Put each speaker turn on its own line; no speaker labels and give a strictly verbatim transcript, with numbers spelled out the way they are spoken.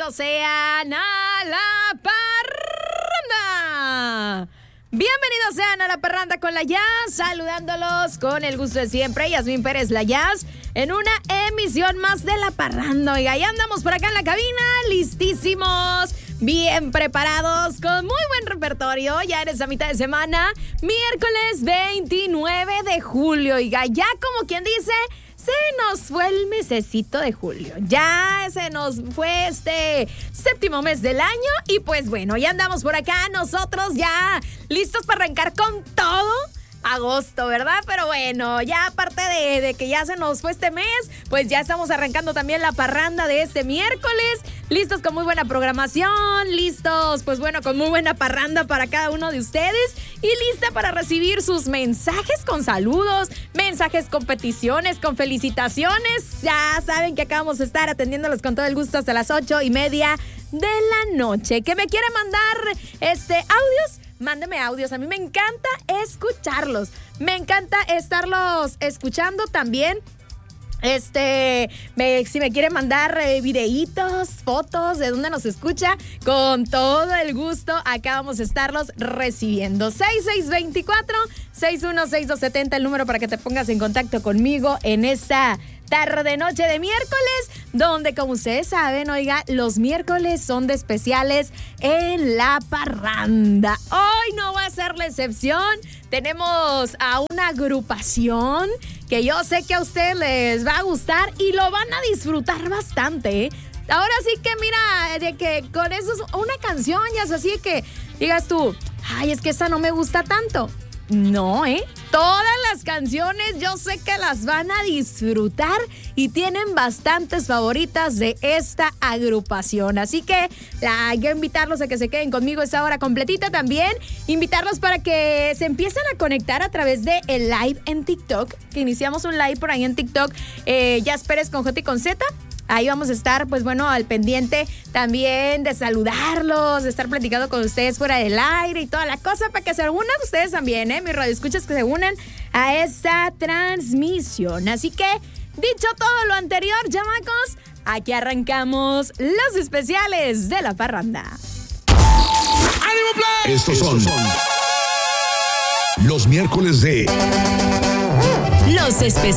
bienvenidos sean a la parranda. Bienvenidos sean a la parranda con la Jazz, saludándolos con el gusto de siempre, Yasmín Pérez, la Jazz, en una emisión más de la parranda. Oiga, ya andamos por acá en la cabina, listísimos, bien preparados, con muy buen repertorio, ya en esta mitad de semana, miércoles veintinueve de julio. Oiga, ya como quien dice, se nos fue el mesecito de julio, ya se nos fue este séptimo mes del año y pues bueno, ya andamos por acá nosotros ya listos para arrancar con todo agosto, ¿verdad? Pero bueno, ya aparte de, de que ya se nos fue este mes, pues ya estamos arrancando también la parranda de este miércoles, listos con muy buena programación, listos, pues bueno, con muy buena parranda para cada uno de ustedes y lista para recibir sus mensajes con saludos, mensajes con peticiones, con felicitaciones. Ya saben que acá vamos a estar atendiéndolos con todo el gusto hasta las ocho y media de la noche. ¿Que me quiere mandar este audios? Mándeme audios, a mí me encanta escucharlos, me encanta estarlos escuchando también. Este, me, si me quiere mandar eh, videitos, fotos de dónde nos escucha, con todo el gusto, acá vamos a estarlos recibiendo. seis seis dos cuatro, seis uno seis dos siete cero, el número para que te pongas en contacto conmigo en esta tarde noche de miércoles, donde como ustedes saben, oiga, los miércoles son de especiales en la parranda. Hoy no va a ser la excepción. Tenemos a una agrupación que yo sé que a ustedes les va a gustar y lo van a disfrutar bastante, ¿eh? Ahora sí que mira, de que con eso es una canción, ya es así que digas tú, ay, es que esa no me gusta tanto. No, ¿eh? Todas las canciones yo sé que las van a disfrutar y tienen bastantes favoritas de esta agrupación. Así que la, quiero invitarlos a que se queden conmigo esta hora completita también. Invitarlos para que se empiecen a conectar a través de el live en TikTok, que iniciamos un live por ahí en TikTok, eh, Jazz Pérez con J y con Z. Ahí vamos a estar, pues bueno, al pendiente también de saludarlos, de estar platicando con ustedes fuera del aire y toda la cosa para que se unan ustedes también, ¿eh? Mis radioescuchas que se unan a esta transmisión. Así que, dicho todo lo anterior, chamacos, aquí arrancamos los especiales de la parranda.
Estos son los miércoles de
los especiales